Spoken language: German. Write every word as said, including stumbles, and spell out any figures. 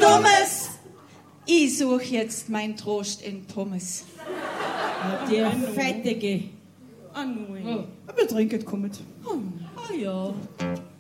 Dummes. Ich suche jetzt meinen Trost in Pommes. Der Fettige. Ah, nein. Oh. Wir trinken, kommt. Ah ja.